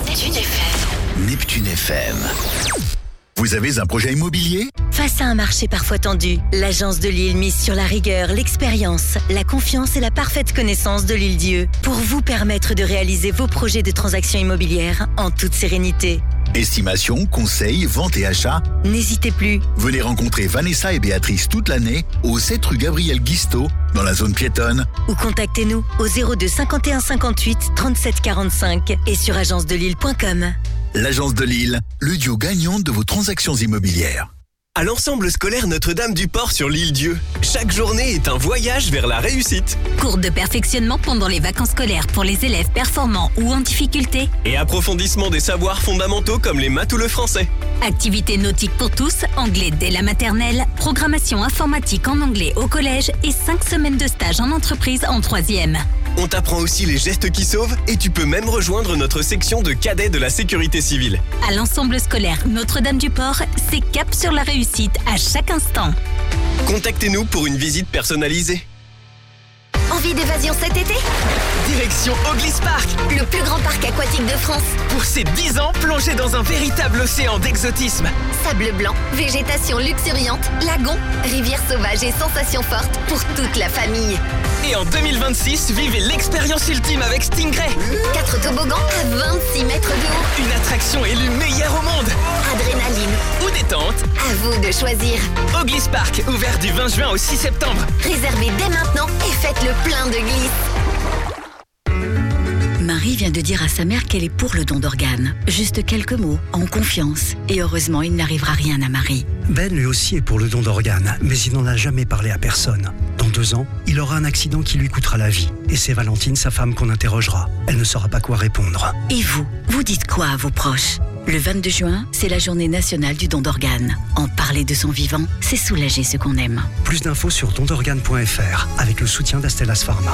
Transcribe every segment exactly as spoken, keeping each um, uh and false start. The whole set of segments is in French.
Neptune F M. Neptune F M. Vous avez un projet immobilier ? Face à un marché parfois tendu, l'Agence de Lille mise sur la rigueur, l'expérience, la confiance et la parfaite connaissance de l'île-Dieu pour vous permettre de réaliser vos projets de transactions immobilières en toute sérénité. Estimation, conseil, vente et achat. N'hésitez plus. Venez rencontrer Vanessa et Béatrice toute l'année au sept rue Gabriel Guisteau, dans la zone piétonne. Ou contactez-nous au zéro deux cinquante et un cinquante-huit trente-sept quarante-cinq et sur agence de lille point com. L'Agence de Lille, le duo gagnant de vos transactions immobilières. À l'ensemble scolaire Notre-Dame-du-Port sur l'île-Dieu, chaque journée est un voyage vers la réussite. Cours de perfectionnement pendant les vacances scolaires pour les élèves performants ou en difficulté. Et approfondissement des savoirs fondamentaux comme les maths ou le français. Activités nautiques pour tous, anglais dès la maternelle, programmation informatique en anglais au collège et cinq semaines de stage en entreprise en troisième. On t'apprend aussi les gestes qui sauvent et tu peux même rejoindre notre section de cadets de la sécurité civile. À l'ensemble scolaire Notre-Dame-du-Port, c'est cap sur la réussite à chaque instant. Contactez-nous pour une visite personnalisée. Envie d'évasion cet été ? Direction Oglis Park. Le plus grand parc aquatique de France. Pour ses dix ans, plongez dans un véritable océan d'exotisme. Sable blanc, végétation luxuriante, lagons, rivières sauvages et sensations fortes pour toute la famille. Et en deux mille vingt-six, vivez l'expérience ultime avec Stingray. Quatre toboggans à vingt-six mètres de haut. Une attraction élue meilleure au monde. Adrénaline Ou détente. À vous de choisir. Oglis Park, ouvert du vingt juin au six septembre. Réservez dès maintenant et faites le plein de glisse. Marie vient de dire à sa mère qu'elle est pour le don d'organes. Juste quelques mots, en confiance. Et heureusement, il n'arrivera rien à Marie. Ben lui aussi est pour le don d'organes, mais il n'en a jamais parlé à personne. Dans deux ans, il aura un accident qui lui coûtera la vie. Et c'est Valentine, sa femme, qu'on interrogera. Elle ne saura pas quoi répondre. Et vous, vous dites quoi à vos proches ? Le vingt-deux juin, c'est la journée nationale du don d'organes. En parler de son vivant, c'est soulager ce qu'on aime. Plus d'infos sur don d'organes point f r avec le soutien d'Astellas Pharma.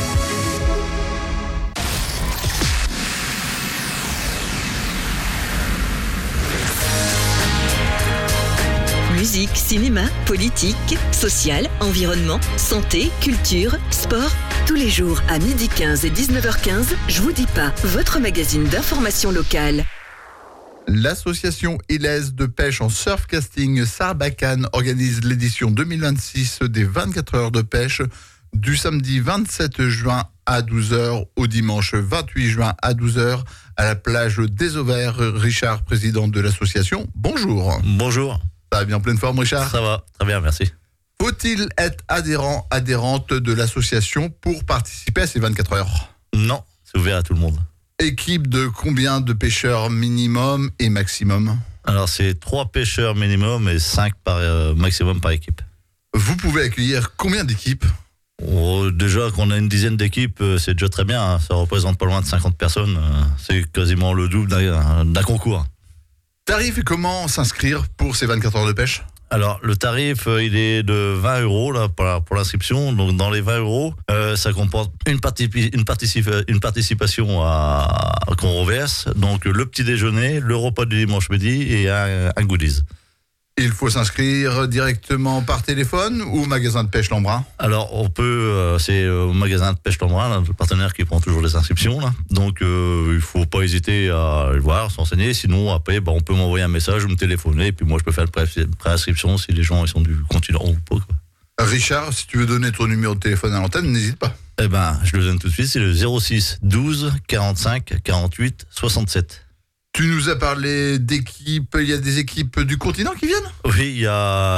Musique, cinéma, politique, social, environnement, santé, culture, sport. Tous les jours à midi quinze et dix-neuf heures quinze, Je vous dis pas, votre magazine d'information locale. L'association Ilaise de pêche en surfcasting Sarbacane organise l'édition deux mille vingt-six des vingt-quatre heures de pêche du samedi vingt-sept juin à douze heures au dimanche vingt-huit juin à douze heures à la plage des Auvers. Richard, président de l'association, bonjour. Bonjour. Ça va bien, pleine forme, Richard ? Ça va, très bien, merci. Faut-il être adhérent, adhérente de l'association pour participer à ces vingt-quatre heures ? Non, c'est ouvert à tout le monde. Équipe de combien de pêcheurs minimum et maximum ? Alors, c'est trois pêcheurs minimum et cinq par, euh, maximum par équipe. Vous pouvez accueillir combien d'équipes ? Oh, déjà, qu'on a une dizaine d'équipes, c'est déjà très bien. Hein. Ça représente pas loin de cinquante personnes. C'est quasiment le double d'un, d'un concours. Tarif et comment s'inscrire pour ces vingt-quatre heures de pêche ? Alors, le tarif, il est de vingt euros là, pour, la, pour l'inscription. Donc, dans les vingt euros, euh, ça comporte une, participi- une, participa- une participation à, à, qu'on reverse. Donc, le petit déjeuner, le repas du dimanche midi et un, un goodies. Il faut s'inscrire directement par téléphone ou au magasin de pêche Lambrin ? Alors, on peut, euh, c'est au magasin de pêche Lambrin, là, le partenaire qui prend toujours les inscriptions. Là. Donc, euh, il ne faut pas hésiter à le voir, s'enseigner. Sinon, après, bah, on peut m'envoyer un message ou me téléphoner. Et puis moi, je peux faire le pré- préinscription si les gens ils sont du continent ou pas. Quoi. Richard, si tu veux donner ton numéro de téléphone à l'antenne, n'hésite pas. Eh ben, je le donne tout de suite. C'est le zéro six douze quarante-cinq quarante-huit soixante-sept. Tu nous as parlé d'équipes, il y a des équipes du continent qui viennent ? Oui, il y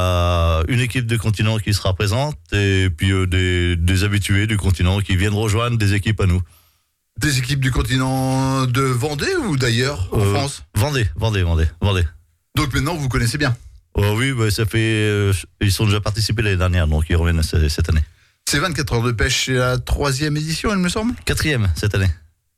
a une équipe de continent qui sera présente et puis euh, des, des habitués du continent qui viennent rejoindre des équipes à nous. Des équipes du continent de Vendée ou d'ailleurs, en euh, France ? Vendée, Vendée, Vendée, Vendée. Donc maintenant, vous connaissez bien ? Oh oui, bah, ça fait, euh, ils sont déjà participés l'année dernière, donc ils reviennent cette année. C'est vingt-quatre heures de pêche, c'est la troisième édition, il me semble ? Quatrième cette année.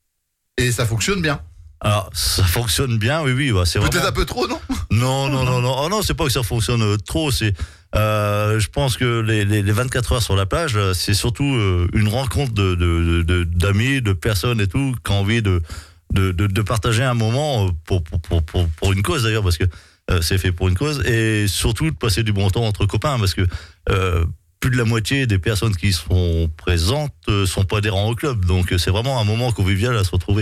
Et ça fonctionne bien ? Alors, ça fonctionne bien, oui, oui. Bah, c'est Peut-être vraiment... un peu trop, non ? Non, non, non, non. Oh non, c'est pas que ça fonctionne euh, trop. C'est, euh, je pense que les, les, les vingt-quatre heures sur la plage, c'est surtout euh, une rencontre de, de, de, d'amis, de personnes et tout, qui ont envie de, de, de, de partager un moment pour, pour, pour, pour, pour une cause d'ailleurs, parce que euh, c'est fait pour une cause, et surtout de passer du bon temps entre copains, parce que euh, plus de la moitié des personnes qui sont présentes euh, sont pas adhérents au club, donc c'est vraiment un moment convivial à se retrouver, quoi.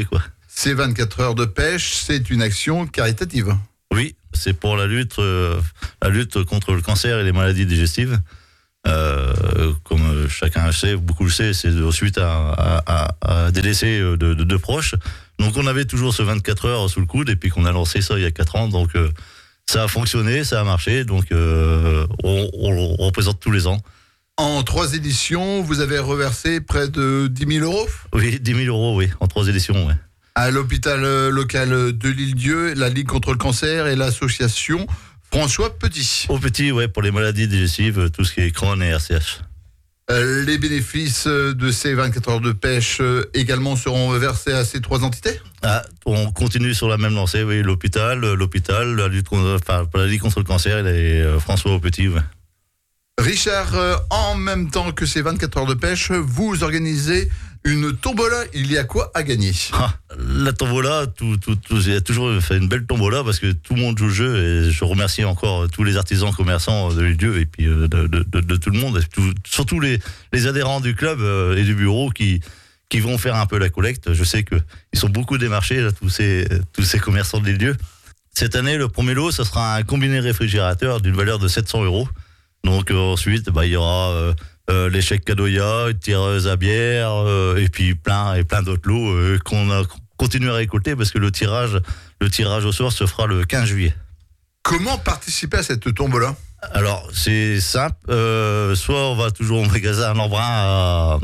Ces vingt-quatre heures de pêche, c'est une action caritative. Oui, c'est pour la lutte, euh, la lutte contre le cancer et les maladies digestives. Euh, comme chacun le sait, beaucoup le sait, c'est suite à, à, à, à des décès de, de, de proches. Donc on avait toujours ce vingt-quatre heures sous le coude et puis qu'on a lancé ça il y a quatre ans. Donc euh, ça a fonctionné, ça a marché. Donc euh, on, on, on représente tous les ans. En trois éditions, vous avez reversé près de dix mille euros ? Oui, dix mille euros, oui, en trois éditions, oui. À l'hôpital local de l'Île-Dieu, la Ligue contre le cancer et l'association François Petit. Au Petit, ouais, pour les maladies digestives, tout ce qui est Crohn et R C H. Euh, les bénéfices de ces vingt-quatre heures de pêche euh, également seront versés à ces trois entités ? Ah, on continue sur la même lancée, oui, l'hôpital, l'hôpital, la lutte contre, enfin, la Ligue contre le cancer et les, euh, François au Petit, ouais. Richard, euh, en même temps que ces vingt-quatre heures de pêche, vous organisez une tombola. Il y a quoi à gagner ? Ah, la tombola, tout, tout, tout, il y a toujours fait une belle tombola parce que tout le monde joue le jeu et je remercie encore tous les artisans commerçants de l'Île-Dieu et puis de, de, de, de tout le monde, tout, surtout les, les adhérents du club et du bureau qui, qui vont faire un peu la collecte. Je sais qu'ils sont beaucoup démarchés, là, tous, ces, tous ces commerçants de l'Île-Dieu. Cette année, le premier lot, ça sera un combiné réfrigérateur d'une valeur de sept cents euros. Donc euh, ensuite, bah, il y aura euh, euh, les chèques Cadoya, une tireuse à bière euh, et puis plein et plein d'autres lots euh, qu'on a continué à récolter parce que le tirage, le tirage au sort se fera le quinze juillet. Comment participer à cette tombola ? Alors c'est simple, euh, soit on va toujours au magasin Lambrin à,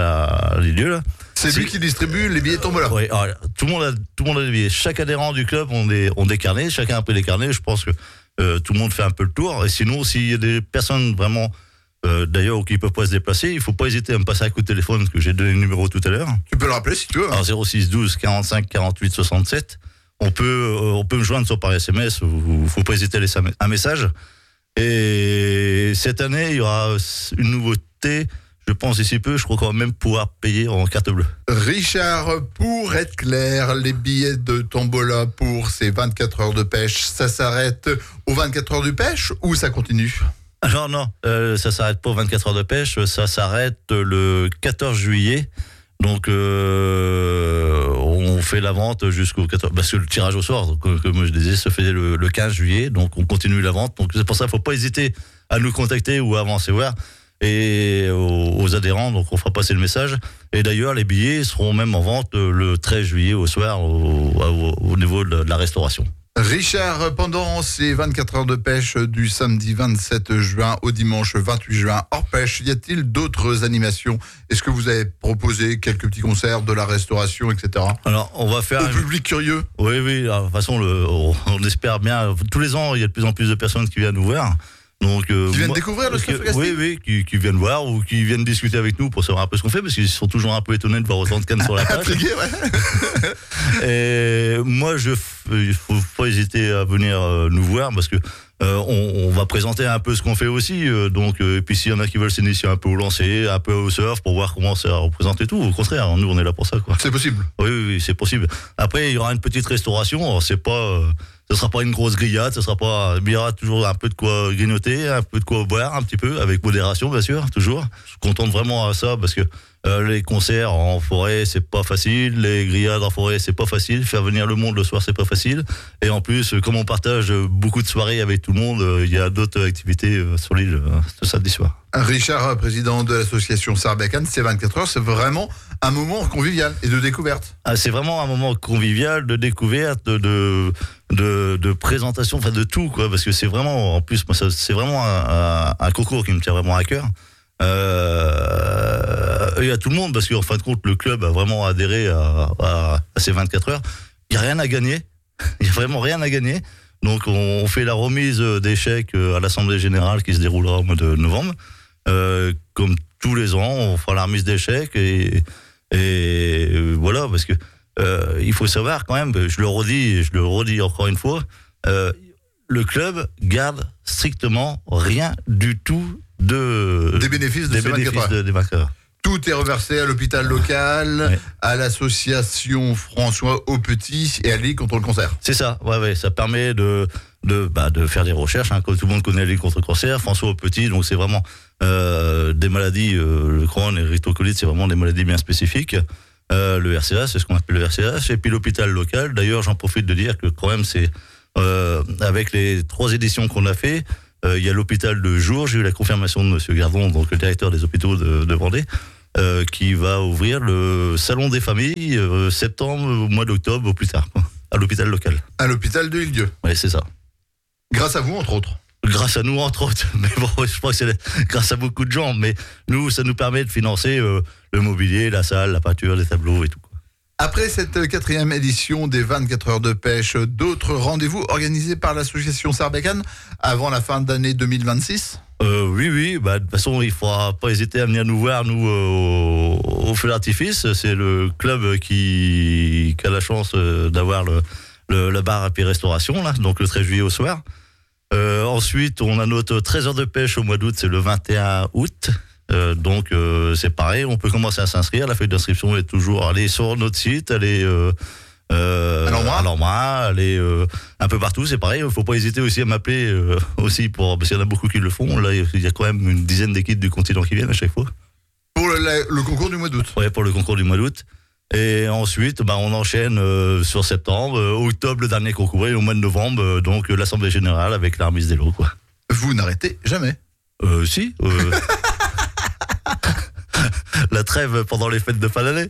à l'Île-Dieu là. C'est, c'est lui qui distribue les billets tombola. Oui, alors, tout le monde a tout le monde a des billets. Chaque adhérent du club ont des ont des carnets, chacun a un peu des carnets. Je pense que Euh, tout le monde fait un peu le tour. Et sinon, s'il y a des personnes vraiment, euh, d'ailleurs, qui ne peuvent pas se déplacer, il ne faut pas hésiter à me passer un coup de téléphone, parce que j'ai donné le numéro tout à l'heure. Tu peux le rappeler si tu veux. Alors, zéro six douze quarante-cinq quarante-huit soixante-sept. On peut, euh, on peut me joindre soit par S M S, il ne faut pas hésiter à laisser un message. Et cette année, il y aura une nouveauté. Je pense d'ici peu, je crois qu'on va même pouvoir payer en carte bleue. Richard, pour être clair, les billets de tombola pour ces vingt-quatre heures de pêche, ça s'arrête aux vingt-quatre heures de pêche ou ça continue ? Alors non, euh, ça s'arrête pas aux vingt-quatre heures de pêche, ça s'arrête le quatorze juillet. Donc euh, on fait la vente jusqu'au quatorze, parce que le tirage au sort, donc, comme je disais, se fait le, le quinze juillet, donc on continue la vente. Donc c'est pour ça qu'il ne faut pas hésiter à nous contacter ou à avancer voir. Et aux, aux adhérents, donc on fera passer le message. Et d'ailleurs, les billets seront même en vente le treize juillet au soir au, au, au niveau de la restauration. Richard, pendant ces vingt-quatre heures de pêche du samedi vingt-sept juin au dimanche vingt-huit juin hors pêche, y a-t-il d'autres animations ? Est-ce que vous avez proposé quelques petits concerts, de la restauration, et cetera ? Alors, on va faire... Au un... public curieux ? Oui, oui, de toute façon, le, on, on espère bien. Tous les ans, il y a de plus en plus de personnes qui viennent nous voir. Donc, euh, qui viennent moi, découvrir le Surf Casting ? Oui, oui, qui, qui viennent voir ou qui viennent discuter avec nous pour savoir un peu ce qu'on fait, parce qu'ils sont toujours un peu étonnés de voir autant de cannes sur la plage. Intrigué, ouais. Et moi, je, il ne faut pas hésiter à venir euh, nous voir, parce que euh, on, on va présenter un peu ce qu'on fait aussi. Euh, donc, euh, et puis s'il y en a qui veulent s'initier un peu au lancer, un peu au surf, pour voir comment ça représente et tout, au contraire, nous on est là pour ça, quoi. C'est possible. Oui, oui, oui, c'est possible. Après, il y aura une petite restauration. Alors, c'est pas... Euh, ce sera pas une grosse grillade, ce sera pas, il y aura toujours un peu de quoi grignoter, un peu de quoi boire, un petit peu, avec modération, bien sûr, toujours. Je suis content vraiment à ça, parce que euh, les concerts en forêt, c'est pas facile, les grillades en forêt, c'est pas facile, faire venir le monde le soir, c'est pas facile. Et en plus, comme on partage beaucoup de soirées avec tout le monde, il y a d'autres activités sur l'île ce samedi soir. Richard, président de l'association Sarbacane, ces vingt-quatre heures, c'est vraiment un moment convivial et de découverte. Ah, c'est vraiment un moment convivial, de découverte, de, de, de présentation, enfin de tout, quoi, parce que c'est vraiment, en plus, moi, ça, c'est vraiment un, un, un concours qui me tient vraiment à cœur. Euh, et à tout le monde, parce qu'en fin de compte, le club a vraiment adhéré à, à, à ces vingt-quatre heures. Il n'y a rien à gagner, il n'y a vraiment rien à gagner. Donc on fait la remise des chèques à l'Assemblée Générale qui se déroulera au mois de novembre. Euh, comme tous les ans, on fera la remise des chèques et, et voilà, parce que euh, il faut savoir quand même, je le redis, je le redis encore une fois, euh, le club garde strictement rien du tout de des bénéfices de des ces bénéfices de, des vingt-quatre heures. Tout est reversé à l'hôpital local, ouais. à l'association François au Petit et à la Ligue contre le cancer. C'est ça, ouais, ouais, ça permet de de bah, de faire des recherches, hein, comme tout le monde connaît la Ligue contre le cancer, François au Petit, donc c'est vraiment euh, des maladies, euh, le Crohn et le rectocolite, c'est vraiment des maladies bien spécifiques. Euh, le R C A, c'est ce qu'on appelle le R C A, et puis l'hôpital local. D'ailleurs, j'en profite de dire que quand même, c'est euh, avec les trois éditions qu'on a fait, euh, il y a l'hôpital de jour. J'ai eu la confirmation de Monsieur Gardon, donc le directeur des hôpitaux de, de Vendée, euh, qui va ouvrir le salon des familles euh, septembre, au mois d'octobre, au plus tard, quoi, à l'hôpital local. À l'hôpital de Île-Dieu. Oui, c'est ça. Grâce à vous, entre autres. Grâce à nous, entre autres. Mais bon, je crois que c'est grâce à beaucoup de gens. Mais nous, ça nous permet de financer euh, le mobilier, la salle, la peinture, les tableaux et tout. Après cette quatrième édition des vingt-quatre heures de pêche, d'autres rendez-vous organisés par l'association Sarbacane avant la fin d'année deux mille vingt-six ? euh, Oui, oui. Bah, de toute façon, il ne faudra pas hésiter à venir nous voir, nous, euh, au, au feu d'artifice. C'est le club qui, qui a la chance euh, d'avoir le, le, le bar à pied restauration, là, donc le treize juillet au soir. Euh, ensuite, on a notre treize heures de pêche au mois d'août, c'est le vingt et un août. Euh, donc, euh, c'est pareil, on peut commencer à s'inscrire. La feuille d'inscription est toujours, elle est sur notre site, elle est euh, euh, à Lormois, elle est euh, un peu partout, c'est pareil. Il ne faut pas hésiter aussi à m'appeler euh, aussi, pour, parce qu'il y en a beaucoup qui le font. Là, il y a quand même une dizaine d'équipes du continent qui viennent à chaque fois. Pour le, le, le concours du mois d'août. Oui, pour le concours du mois d'août. Et ensuite, bah, on enchaîne euh, sur septembre, euh, octobre, le dernier concours, et au mois de novembre, euh, donc euh, l'Assemblée Générale avec la remise des lots, quoi. Vous n'arrêtez jamais. Euh, si. Euh... La trêve pendant les fêtes de fin d'année.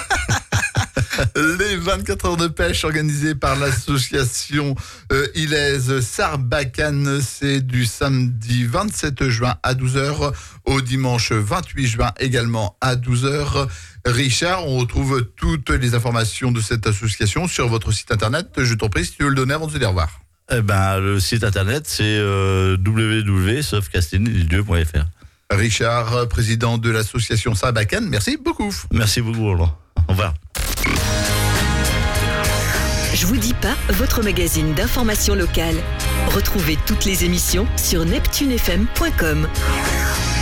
Les vingt-quatre heures de pêche organisées par l'association euh, Ilaise Sarbacane, c'est du samedi vingt-sept juin à douze heures au dimanche vingt-huit juin également à douze heures. Richard, on retrouve toutes les informations de cette association sur votre site internet. Je t'en prie, si tu veux le donner avant de se dire au revoir. Eh ben, le site internet, c'est euh, w w w point sauf casting dieu point f r. Richard, président de l'association Sarbacane, merci beaucoup. Merci beaucoup, Roland. Au revoir. Je vous dis pas, votre magazine d'information locale. Retrouvez toutes les émissions sur neptune f m point com.